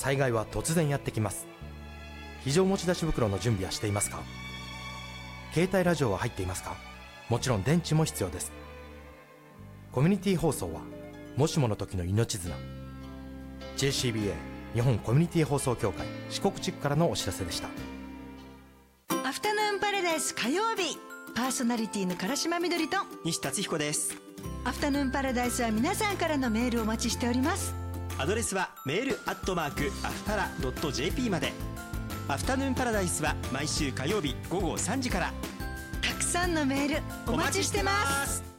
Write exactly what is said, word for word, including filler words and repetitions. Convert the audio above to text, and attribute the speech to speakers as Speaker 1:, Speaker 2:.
Speaker 1: 災害は突然やってきます。非常持ち出し袋の準備はしていますか？携帯ラジオは入っていますか？もちろん電池も必要です。コミュニティ放送はもしもの時の命綱。 ジェーシービーエー 日本コミュニティ放送協会四国地区からのお知らせでした。
Speaker 2: アフタヌーンパラダイス火曜日、パーソナリティの唐島みどりと
Speaker 3: 西達彦です。
Speaker 2: アフタヌーンパラダイスは皆さんからのメールをお待ちしております。
Speaker 3: アドレスはメールアットマークアフパラドット ジェーピー まで。アフタヌーンパラダイスは毎週火曜日午後さんじから。
Speaker 2: たくさんのメールお待ちしてます。